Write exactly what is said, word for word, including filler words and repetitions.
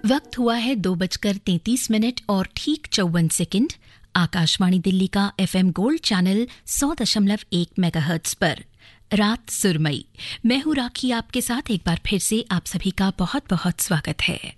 वक्त हुआ है दो बजकर तैंतीस मिनट और ठीक चौवन सेकंड। आकाशवाणी दिल्ली का एफएम गोल्ड चैनल सौ दशमलव एक मेगाहर्ट्ज पर रात सुरमई। मैं हूं राखी, आपके साथ एक बार फिर से आप सभी का बहुत बहुत स्वागत है।